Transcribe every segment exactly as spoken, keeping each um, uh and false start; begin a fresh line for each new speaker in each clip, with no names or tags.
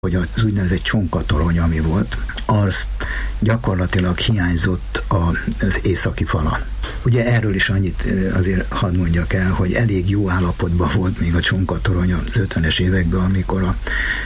hogy az úgynevezett csonkatorony, ami volt, az gyakorlatilag hiányzott az északi fala. Ugye erről is annyit azért hadd mondjak el, hogy elég jó állapotban volt még a csonkatorony az ötvenes években, amikor a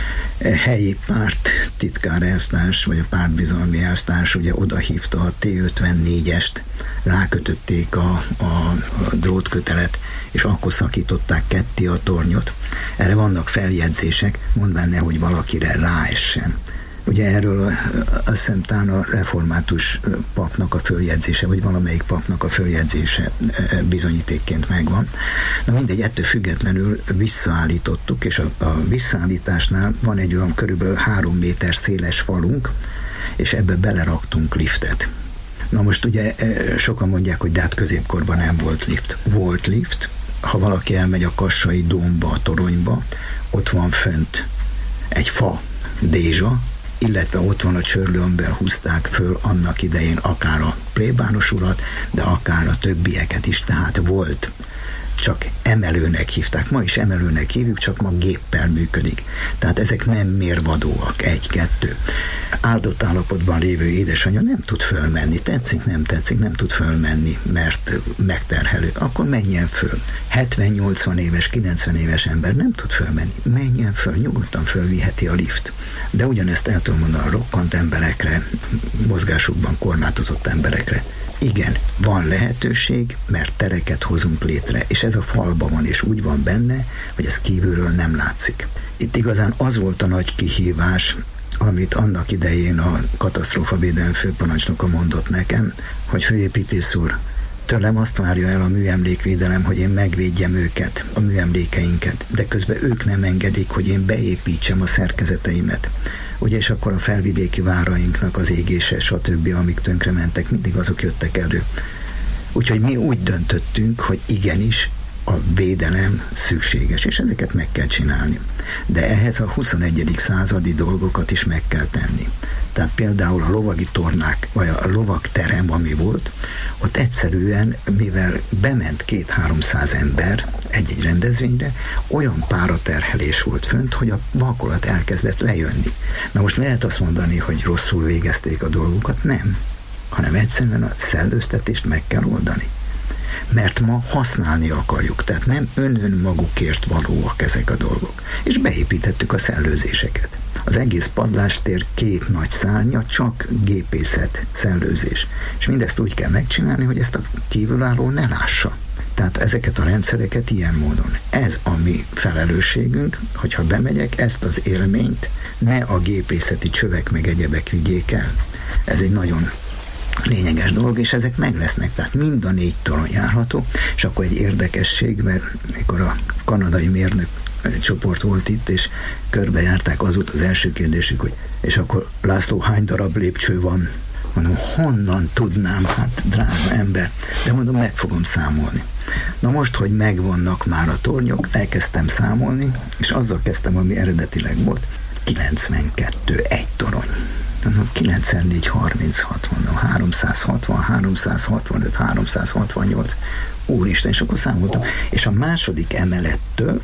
helyi párt titkár elvtárs, vagy a pártbizalmi elvtárs ugye odahívta a té ötvennégyest, rákötötték a, a, a drótkötelet, és akkor szakították ketté a tornyot. Erre vannak feljegyzések, mondd benne, hogy valakire ráessen. Ugye erről azt hiszem talán a református papnak a följegyzése, vagy valamelyik papnak a följegyzése bizonyítékként megvan. Na mindegy, ettől függetlenül visszaállítottuk, és a, a visszaállításnál van egy olyan körülbelül három méter széles falunk, és ebbe beleraktunk liftet. Na most ugye sokan mondják, hogy de hát középkorban nem volt lift. Volt lift, ha valaki elmegy a Kassai dómba, a toronyba, ott van fönt egy fa dézsa, illetve ott van a csörlő, amiben húzták föl annak idején akár a plébános urat, de akár a többieket is, tehát volt. Csak emelőnek hívták. Ma is emelőnek hívjuk, csak ma géppel működik. Tehát ezek nem mérvadóak. Egy, kettő. Áldott állapotban lévő édesanyja nem tud fölmenni. Tetszik, nem tetszik, nem tud fölmenni, mert megterhelő. Akkor menjen föl. hetven-nyolcvan éves, kilencven éves ember nem tud fölmenni. Menjen föl, nyugodtan fölviheti a lift. De ugyanezt el tudom mondani a rokkant emberekre, mozgásukban korlátozott emberekre. Igen, van lehetőség, mert tereket hozunk létre, és ez a falban van, és úgy van benne, hogy ez kívülről nem látszik. Itt igazán az volt a nagy kihívás, amit annak idején a katasztrófavédelmi főparancsnoka mondott nekem, hogy főépítész úr, tőlem azt várja el a műemlékvédelem, hogy én megvédjem őket, a műemlékeinket, de közben ők nem engedik, hogy én beépítsem a szerkezeteimet. Ugye, és akkor a felvidéki várainknak az égése, stb., amik tönkre mentek, mindig azok jöttek elő. Úgyhogy mi úgy döntöttünk, hogy igenis a védelem szükséges, és ezeket meg kell csinálni. De ehhez a huszonegyedik századi dolgokat is meg kell tenni. Tehát például a lovagi tornák, vagy a lovagterem, ami volt, ott egyszerűen, mivel bement két-háromszáz ember egy-egy rendezvényre, olyan páraterhelés volt fönt, hogy a vakolat elkezdett lejönni. Na most lehet azt mondani, hogy rosszul végezték a dolgokat? Nem. Hanem egyszerűen a szellőztetést meg kell oldani. Mert ma használni akarjuk, tehát nem ön-ön magukért valóak ezek a dolgok. És beépítettük a szellőzéseket. Az egész padlástér két nagy szárnya, csak gépészet, szellőzés. És mindezt úgy kell megcsinálni, hogy ezt a kívülálló ne lássa. Tehát ezeket a rendszereket ilyen módon. Ez a mi felelősségünk, hogyha bemegyek, ezt az élményt ne a gépészeti csövek meg egyebek vigyék el. Ez egy nagyon lényeges dolog, és ezek meg lesznek, tehát mind a négy torony járható, és akkor egy érdekesség, mert mikor a kanadai mérnök csoport volt itt, és körbejárták, az volt az első kérdésük, hogy és akkor László, hány darab lépcső van? Mondom, honnan tudnám, hát drága ember, de mondom, meg fogom számolni. Na most, hogy megvannak már a tornyok, elkezdtem számolni, és azzal kezdtem, ami eredetileg volt, kilencvenkettő, egy torony. Mondom, kilenc négy harminchat, mondom, háromszázhatvan, háromszázhatvanöt, háromszázhatvannyolc, úristen, és akkor számoltam. És a második emelettől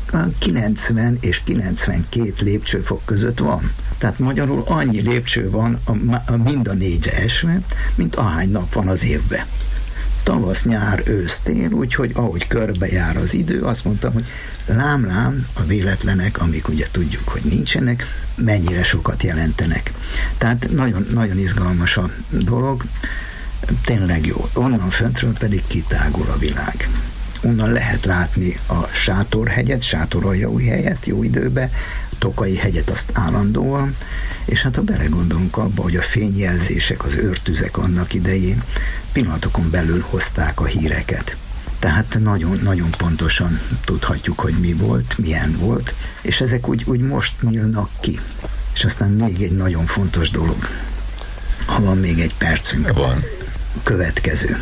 kilencven és kilencvenkét lépcsőfok között van. Tehát magyarul annyi lépcső van a, a mind a négyre esve, mint ahány nap van az évben. Tavasz, nyár, ősz, tél, úgyhogy ahogy körbejár az idő, azt mondtam, hogy lám-lám a véletlenek, amik ugye tudjuk, hogy nincsenek, mennyire sokat jelentenek. Tehát nagyon, nagyon izgalmas a dolog, tényleg jó. Onnan föntről pedig kitágul a világ. Onnan lehet látni a Sátorhegyet, Sátoraljaújhelyet jó időben, a Tokai hegyet azt állandóan, és hát ha belegondolunk abba, hogy a fényjelzések, az őrtüzek annak idején pillanatokon belül hozták a híreket. Tehát nagyon, nagyon pontosan tudhatjuk, hogy mi volt, milyen volt, és ezek úgy, úgy most nyílnak ki. És aztán még egy nagyon fontos dolog, ha van még egy percünk.
Van.
Következő.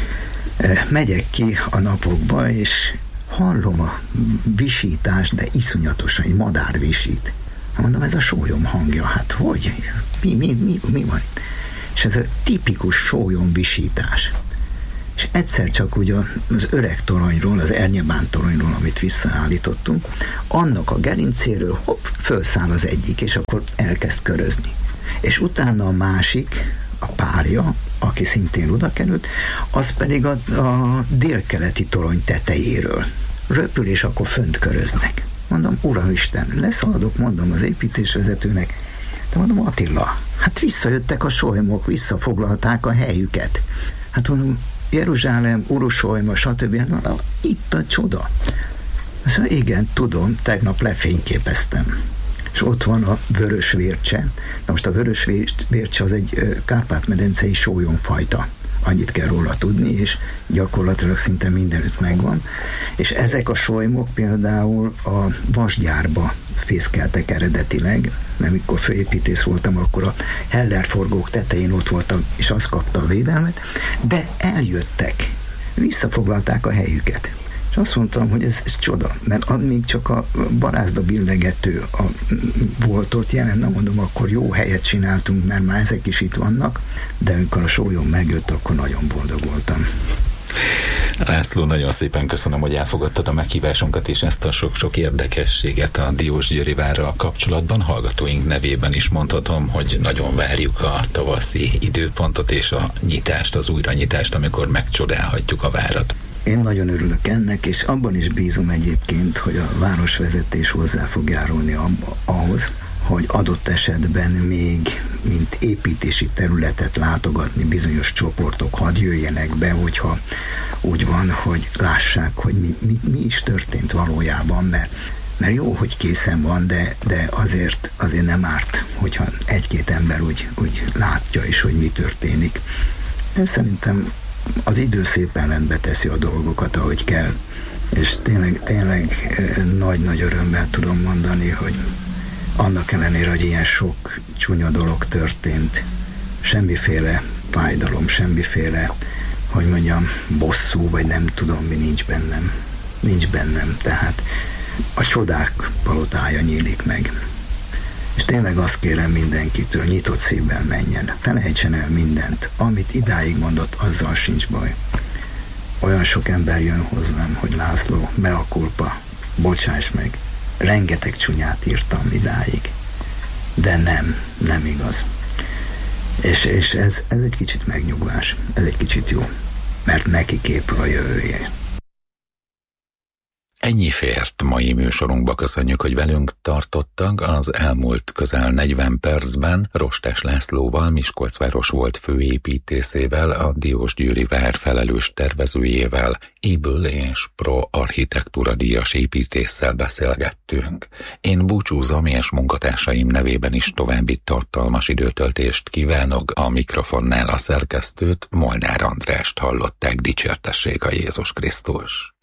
Megyek ki a napokba, és hallom a visítást, de iszonyatosan, egy madár visít. Mondom, ez a sólyom hangja, hát hogy? Mi, mi, mi, mi van? És ez a tipikus sólyom visítás. És egyszer csak ugye az öreg toronyról, az Ernyebán toronyról, amit visszaállítottunk, annak a gerincéről hopp, fölszáll az egyik, és akkor elkezd körözni. És utána a másik, a párja, aki szintén oda került, az pedig a, a délkeleti torony tetejéről röpül, és akkor fönt köröznek. Mondom, Uramisten, leszaladok, mondom az építésvezetőnek, de mondom, Attila, hát visszajöttek a solymok, visszafoglalták a helyüket. Hát mondom, Jeruzsálem, Urusojma, stb. Hát mondom, itt a csoda. Azt mondja, igen, tudom, tegnap lefényképeztem. És ott van a vörösvércse. Na most a vörösvércse az egy Kárpát-medencei sólyomfajta. Annyit kell róla tudni, és gyakorlatilag szinte mindenütt megvan. És ezek a solymok például a vasgyárba fészkeltek eredetileg, mert mikor főépítész voltam, akkor a Heller forgók tetején ott voltam, és az kapta a védelmet, de eljöttek, visszafoglalták a helyüket. És azt mondtam, hogy ez, ez csoda, mert amíg csak a barázda billegető a, volt ott jelen, nem mondom, akkor jó helyet csináltunk, mert már ezek is itt vannak, de amikor a sólyom megjött, akkor nagyon boldog voltam.
László, nagyon szépen köszönöm, hogy elfogadtad a meghívásunkat és ezt a sok-sok érdekességet a Diósgyőri várral kapcsolatban. Hallgatóink nevében is mondhatom, hogy nagyon várjuk a tavaszi időpontot és a nyitást, az újranyitást, amikor megcsodálhatjuk a várat.
Én nagyon örülök ennek, és abban is bízom egyébként, hogy a városvezetés hozzá fog járulni abba, ahhoz, hogy adott esetben még, mint építési területet látogatni bizonyos csoportok, hadd jöjjenek be, hogyha úgy van, hogy lássák, hogy mi, mi, mi is történt valójában, mert, mert jó, hogy készen van, de, de azért, azért nem árt, hogyha egy-két ember úgy, úgy látja is, hogy mi történik. Én szerintem az idő szépen rendbe teszi a dolgokat, ahogy kell, és tényleg, tényleg nagy-nagy örömmel tudom mondani, hogy annak ellenére, hogy ilyen sok csúnya dolog történt, semmiféle fájdalom, semmiféle, hogy mondjam, bosszú, vagy nem tudom, mi nincs bennem. Nincs bennem, tehát a csodák palotája nyílik meg. És tényleg azt kérem mindenkitől, nyitott szívvel menjen, felejtsen el mindent, amit idáig mondott, azzal sincs baj. Olyan sok ember jön hozzám, hogy László, mea culpa, bocsáss meg, rengeteg csúnyát írtam idáig, de nem, nem igaz. És, és ez, ez egy kicsit megnyugvás, ez egy kicsit jó, mert neki képül a jövője.
Ennyi fért mai műsorunkba, köszönjük, hogy velünk tartottak. Az elmúlt közel negyven percben Rostes Lászlóval, Miskolcváros volt főépítészével, a Diósgyőri vár felelős tervezőjével, Ébül és Pro Architektúra díjas építésszel beszélgettünk. Én búcsúzom, és munkatársaim nevében is további tartalmas időtöltést kívánok. A mikrofonnál a szerkesztőt, Molnár Andrást hallották. Dicsértessék a Jézus Krisztus!